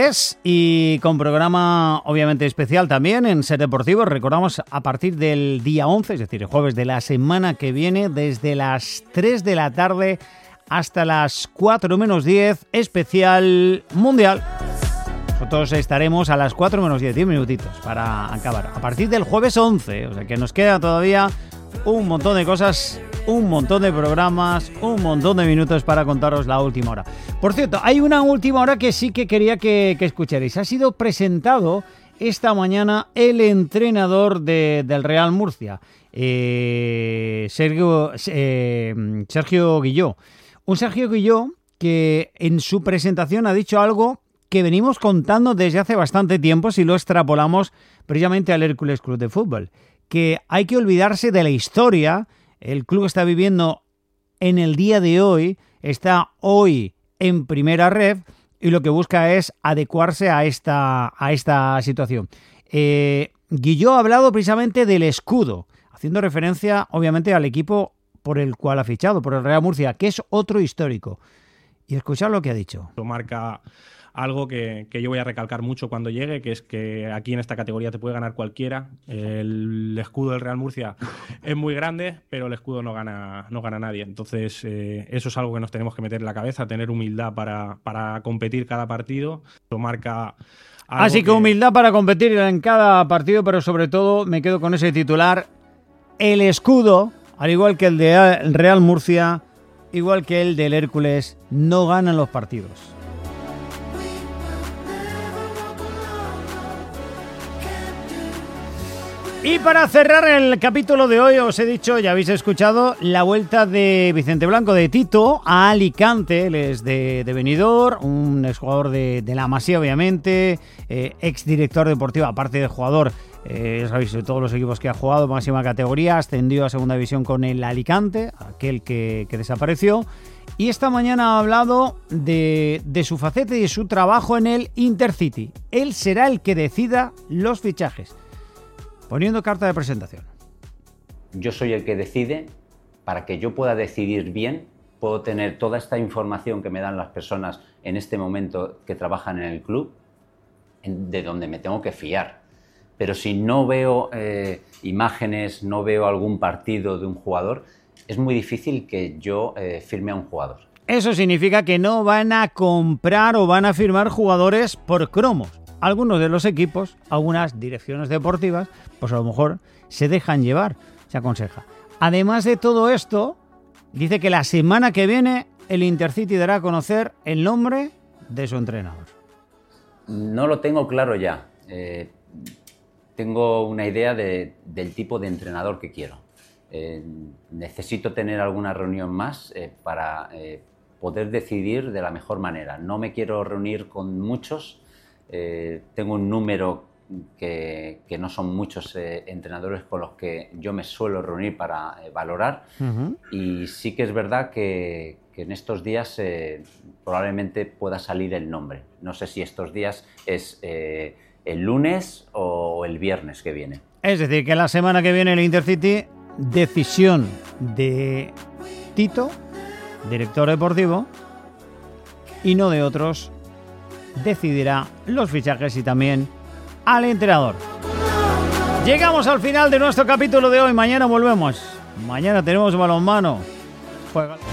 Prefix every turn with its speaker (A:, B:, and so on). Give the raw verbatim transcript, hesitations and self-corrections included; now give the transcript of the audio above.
A: jueves y con programa obviamente especial también en Ser Deportivo. Recordamos a partir del día once, es decir, el jueves de la semana que viene, desde las tres de la tarde hasta las cuatro menos diez, especial mundial. Nosotros estaremos a las cuatro menos diez, diez minutitos para acabar. A partir del jueves once, o sea que nos queda todavía un montón de cosas, un montón de programas, un montón de minutos para contaros la última hora. Por cierto, hay una última hora que sí que quería que, que escucharais. Ha sido presentado esta mañana el entrenador de, del Real Murcia, eh, Sergio, eh, Sergio Guilló. Un Sergio Guilló que en su presentación ha dicho algo que venimos contando desde hace bastante tiempo, si lo extrapolamos precisamente al Hércules Club de Fútbol, que hay que olvidarse de la historia. El club está viviendo en el día de hoy, está hoy en primera red y lo que busca es adecuarse a esta, a esta situación. Eh, Guilló ha hablado precisamente del escudo, haciendo referencia obviamente al equipo por el cual ha fichado, por el Real Murcia, que es otro histórico. Y escuchad lo que ha dicho.
B: Marca algo que, que yo voy a recalcar mucho cuando llegue, que es que aquí en esta categoría te puede ganar cualquiera. El escudo del Real Murcia es muy grande, pero el escudo no gana, no gana nadie. Entonces, eh, eso es algo que nos tenemos que meter en la cabeza, tener humildad para, para competir cada partido. Esto marca algo
A: Así que, que humildad para competir en cada partido, pero sobre todo me quedo con ese titular. El escudo, al igual que el del Real Murcia, igual que el del Hércules, no ganan los partidos. Y para cerrar el capítulo de hoy, os he dicho, ya habéis escuchado, la vuelta de Vicente Blanco, de Tito, a Alicante. Él es de, de Benidorm, un exjugador de, de la Masía, obviamente, eh, exdirector deportivo, aparte de jugador, eh, ya sabéis, de todos los equipos que ha jugado, máxima categoría, ascendió a segunda división con el Alicante, aquel que, que desapareció. Y esta mañana ha hablado de, de su faceta y de su trabajo en el Intercity. Él será el que decida los fichajes. Poniendo carta de presentación.
C: Yo soy el que decide. Para que yo pueda decidir bien, puedo tener toda esta información que me dan las personas en este momento que trabajan en el club, de donde me tengo que fiar. Pero si no veo eh, imágenes, no veo algún partido de un jugador, es muy difícil que yo eh, firme a un jugador.
A: Eso significa que no van a comprar o van a firmar jugadores por cromos. Algunos de los equipos, algunas direcciones deportivas, pues a lo mejor se dejan llevar, se aconseja. Además de todo esto, dice que la semana que viene el Intercity dará a conocer el nombre de su entrenador.
C: No lo tengo claro ya. Eh, tengo una idea de, del tipo de entrenador que quiero. Eh, necesito tener alguna reunión más eh, para eh, poder decidir de la mejor manera. No me quiero reunir con muchos. Eh, tengo un número que, que no son muchos eh, entrenadores con los que yo me suelo reunir para eh, valorar. Uh-huh. Y sí que es verdad que, que en estos días eh, probablemente pueda salir el nombre. No sé si estos días es eh, el lunes o el viernes que viene.
A: Es decir, que la semana que viene el Intercity, decisión de Tito, director deportivo, y no de otros, decidirá los fichajes y también al entrenador. Llegamos al final de nuestro capítulo de hoy. Mañana volvemos. Mañana tenemos balonmano. Juega.